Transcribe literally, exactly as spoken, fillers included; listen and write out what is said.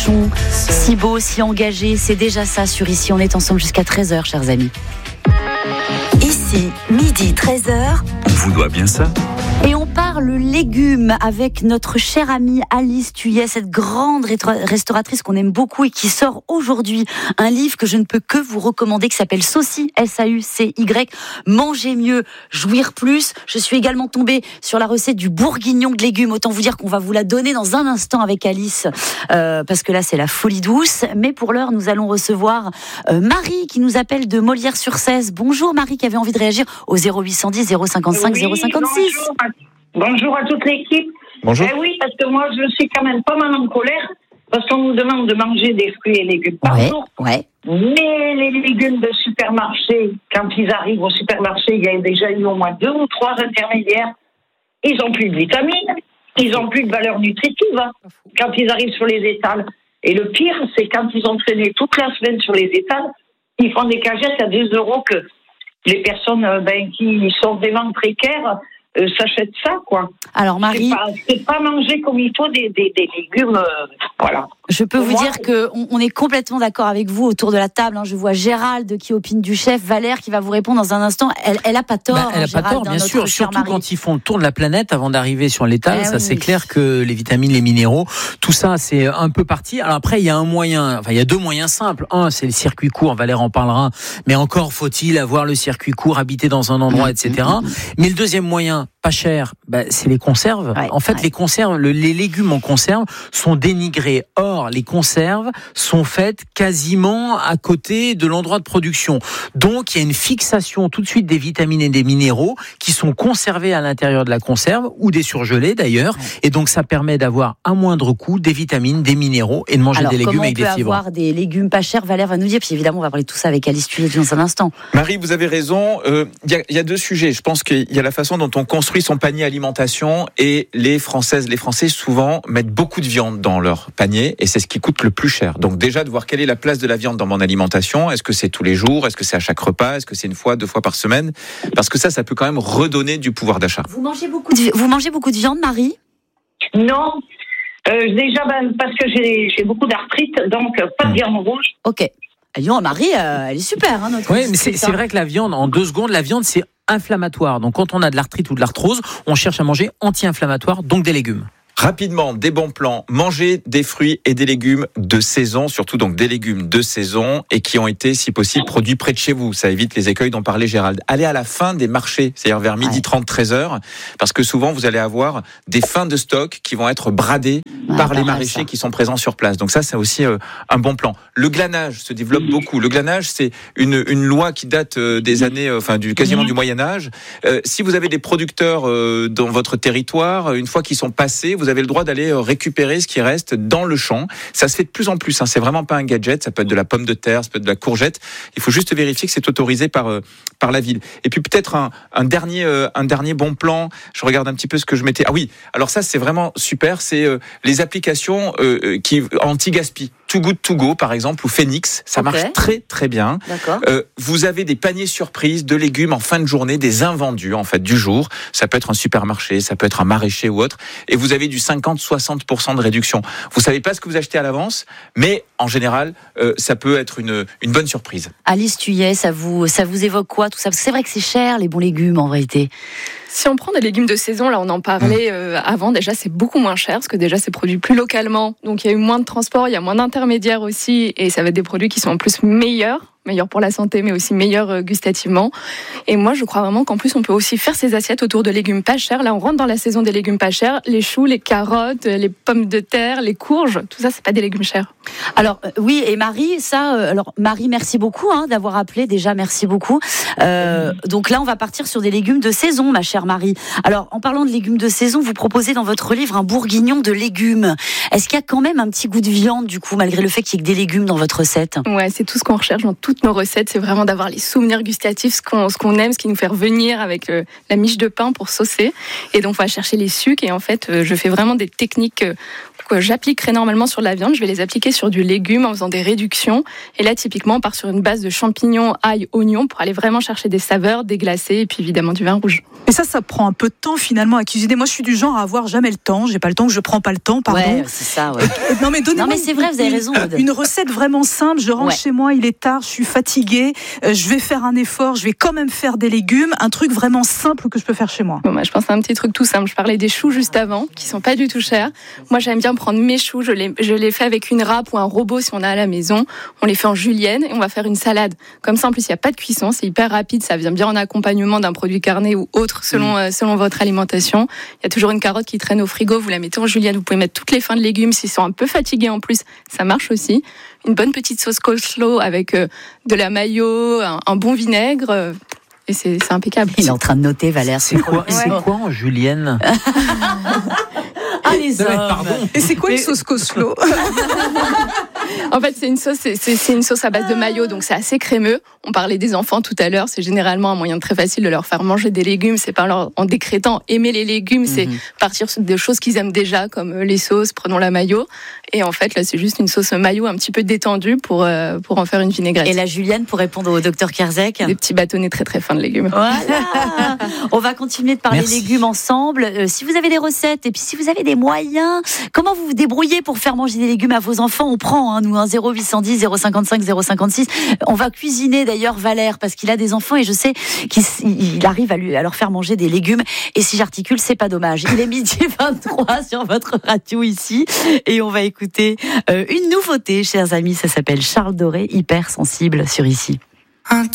Mélenchon, si beau, si engagé, c'est déjà ça sur Ici. On est ensemble jusqu'à treize heures, chers amis. Ici, midi treize heures. On vous doit bien ça. Et on parle légumes avec notre chère amie Alice Thuillet, cette grande restauratrice qu'on aime beaucoup et qui sort aujourd'hui un livre que je ne peux que vous recommander qui s'appelle Saucy, S A U C Y, Manger mieux, jouir plus. Je suis également tombée sur la recette du bourguignon de légumes. Autant vous dire qu'on va vous la donner dans un instant avec Alice, euh, parce que là c'est la folie douce. Mais pour l'heure, nous allons recevoir euh, Marie qui nous appelle de Molières-sur-Cèze. Bonjour Marie, qui avait envie de réagir au zéro huit cent dix zéro cinquante-cinq oui, zéro cinquante-six. Bonjour. Bonjour à toute l'équipe. Bonjour. Eh oui, parce que moi, je suis quand même pas mal en colère, parce qu'on nous demande de manger des fruits et légumes par Ouais, jour. ouais. Mais les légumes de supermarché, quand ils arrivent au supermarché, il y a déjà eu au moins deux ou trois intermédiaires. Ils n'ont plus de vitamines, ils n'ont plus de valeur nutritive hein, quand ils arrivent sur les étals. Et le pire, c'est quand ils ont traîné toute la semaine sur les étals, ils font des cagettes à deux euros que les personnes ben, qui sont vraiment précaires Euh, s'achètent ça, quoi. Alors Marie, c'est pas, c'est pas manger comme il faut des, des, des légumes, euh, voilà. je peux Pour vous moi, dire que on, on est complètement d'accord avec vous autour de la table. Hein. Je vois Gérald qui opine du chef, Valère qui va vous répondre dans un instant. Elle, elle a pas tort. Bah, elle a hein, pas Gérald, tort, bien notre sûr. chère Surtout Marie. quand ils font le tour de la planète avant d'arriver sur l'étal. Eh ça, oui, c'est oui. clair que les vitamines, les minéraux, tout ça, c'est un peu parti. Alors après, il y a un moyen, enfin, il y a deux moyens simples. Un, c'est le circuit court. Valère en parlera. Mais encore faut-il avoir le circuit court, habiter dans un endroit, et cetera. Mais le deuxième moyen, pas cher, bah, c'est les conserves. Ouais, en fait, ouais. les conserves, le, les légumes en conserve sont dénigrés. Or, les conserves sont faites quasiment à côté de l'endroit de production. Donc, il y a une fixation tout de suite des vitamines et des minéraux qui sont conservés à l'intérieur de la conserve ou des surgelés d'ailleurs. Ouais. Et donc, ça permet d'avoir à moindre coût des vitamines, des minéraux et de manger Alors, des légumes avec des comment on peut fibres. avoir des légumes pas chers? Valère va nous dire. Puis évidemment, on va parler de tout ça avec Alice Thuillet dans un instant. Marie, vous avez raison. Il euh, y, y a deux sujets. Je pense qu'il y a la façon dont on construit son panier alimentation et les Françaises, les Français souvent mettent beaucoup de viande dans leur panier et c'est ce qui coûte le plus cher. Donc déjà de voir quelle est la place de la viande dans mon alimentation. Est-ce que c'est tous les jours? Est-ce que c'est à chaque repas? Est-ce que c'est une fois, deux fois par semaine? Parce que ça, ça peut quand même redonner du pouvoir d'achat. Vous mangez beaucoup de, vous mangez beaucoup de viande, Marie? Non, euh, déjà ben, parce que j'ai, j'ai beaucoup d'arthrite, donc euh, pas de viande rouge. Ok. Lyon, Marie, euh, elle est super, hein, notre. Oui, mais c'est, c'est vrai que la viande, en deux secondes, la viande, c'est inflammatoire. Donc, quand on a de l'arthrite ou de l'arthrose, on cherche à manger anti-inflammatoire, donc des légumes. Rapidement, des bons plans. Manger des fruits et des légumes de saison, surtout donc des légumes de saison et qui ont été, si possible, produits près de chez vous. Ça évite les écueils dont parlait Gérald. Allez à la fin des marchés, c'est-à-dire vers midi trente, treize heures, parce que souvent vous allez avoir des fins de stock qui vont être bradées ah, par les mal, maraîchers ça. qui sont présents sur place. Donc ça, c'est aussi euh, un bon plan. Le glanage se développe beaucoup. Le glanage, c'est une, une loi qui date euh, des années, euh, enfin du quasiment du Moyen Âge. Euh, si vous avez des producteurs euh, dans votre territoire, une fois qu'ils sont passés, vous avez le droit d'aller euh, récupérer ce qui reste dans le champ. Ça se fait de plus en plus. Hein. C'est vraiment pas un gadget. Ça peut être de la pomme de terre, ça peut être de la courgette. Il faut juste vérifier que c'est autorisé par euh, par la ville. Et puis peut-être un, un dernier euh, un dernier bon plan. Je regarde un petit peu ce que je mettais. Ah oui. Alors ça c'est vraiment super. C'est euh, les applications euh, qui anti-gaspi. Too Good To Go par exemple ou Phoenix, ça okay. marche très très bien. D'accord. Euh, vous avez des paniers surprises de légumes en fin de journée, des invendus en fait du jour. Ça peut être un supermarché, ça peut être un maraîcher ou autre. Et vous avez du cinquante à soixante pour cent de réduction. Vous savez pas ce que vous achetez à l'avance, mais en général, euh, ça peut être une une bonne surprise. Alice Thuillet, ça vous ça vous évoque quoi tout ça? Parce que c'est vrai que c'est cher les bons légumes en vérité. Si on prend des légumes de saison, là on en parlait euh, avant, déjà c'est beaucoup moins cher parce que déjà c'est produit plus localement, donc il y a eu moins de transport, il y a moins d'intermédiaires aussi et ça va être des produits qui sont en plus meilleurs. meilleur pour la santé, mais aussi meilleur gustativement. Et moi, je crois vraiment qu'en plus, on peut aussi faire ces assiettes autour de légumes pas chers. Là, on rentre dans la saison des légumes pas chers. Les choux, les carottes, les pommes de terre, les courges, tout ça, c'est pas des légumes chers. Alors, euh, oui, et Marie, ça, euh, alors, Marie, merci beaucoup hein, d'avoir appelé. Déjà, merci beaucoup. Euh, mmh. Donc là, on va partir sur des légumes de saison, ma chère Marie. Alors, en parlant de légumes de saison, vous proposez dans votre livre un bourguignon de légumes. Est-ce qu'il y a quand même un petit goût de viande, du coup, malgré le fait qu'il y ait que des légumes dans votre recette ? Ouais, c'est tout ce qu'on recherche dans toutes toutes nos recettes, c'est vraiment d'avoir les souvenirs gustatifs, ce qu'on, ce qu'on aime, ce qui nous fait revenir avec euh, la miche de pain pour saucer. Et donc, on va chercher les sucres. Et en fait, euh, je fais vraiment des techniques euh, que j'appliquerais normalement sur de la viande. Je vais les appliquer sur du légume en faisant des réductions. Et là, typiquement, on part sur une base de champignons, ail, oignons pour aller vraiment chercher des saveurs, des glacés et puis évidemment du vin rouge. Et ça, ça prend un peu de temps finalement à cuisiner. Moi, je suis du genre à avoir jamais le temps. J'ai pas le temps, je prends pas le temps, pardon. Ouais, c'est ça, ouais. Non, mais donnez-moi non, mais c'est vrai, vous avez raison. Une, une recette vraiment simple. Je rentre ouais. chez moi, il est tard, je suis fatiguée. Euh, je vais faire un effort, je vais quand même faire des légumes. Un truc vraiment simple que je peux faire chez moi. Bon, moi, je pense à un petit truc tout simple. Je parlais des choux juste avant, qui sont pas du tout chers. Moi, j'aime bien prendre mes choux. Je les, je les fais avec une râpe ou un robot si on a à la maison. On les fait en julienne et on va faire une salade. Comme ça, en plus, il n'y a pas de cuisson. C'est hyper rapide. Ça vient bien en accompagnement d'un produit carné ou autre selon, mmh. euh, selon votre alimentation. Il y a toujours une carotte qui traîne au frigo. Vous la mettez en julienne. Vous pouvez mettre toutes les fins de légumes. S'ils sont un peu fatigués en plus, ça marche aussi. Une bonne petite sauce coleslaw avec euh, de la mayo, un, un bon vinaigre. Euh, et c'est, c'est impeccable. Il est en train de noter, Valère. C'est quoi, ouais. c'est quoi en julienne? Ah, les hommes. Pardon. Et c'est quoi une sauce coleslaw? En fait, c'est une sauce, c'est, c'est, c'est une sauce à base de mayo, donc c'est assez crémeux. On parlait des enfants tout à l'heure, c'est généralement un moyen très facile de leur faire manger des légumes. C'est pas leur, en décrétant aimer les légumes, mm-hmm. c'est partir sur des choses qu'ils aiment déjà, comme les sauces, prenons la mayo. Et en fait, là, c'est juste une sauce mayo un petit peu détendue pour, euh, pour en faire une vinaigrette. Et la julienne, pour répondre au docteur Kerzek? Des petits bâtonnets très très fins de légumes. Voilà. On va continuer de parler Merci. légumes ensemble. Euh, si vous avez des recettes et puis si vous avez des moyens, comment vous vous débrouillez pour faire manger des légumes à vos enfants? On prend, hein, nous, un zéro huit cent dix zéro cinquante-cinq zéro cinquante-six. On va cuisiner d'ailleurs Valère parce qu'il a des enfants et je sais qu'il il arrive à, lui, à leur faire manger des légumes. Et si j'articule, c'est pas dommage. Il est midi vingt-trois sur votre radio ici et on va écouter euh, une nouveauté, chers amis. Ça s'appelle Charles Doré, Hypersensible sur ici. Un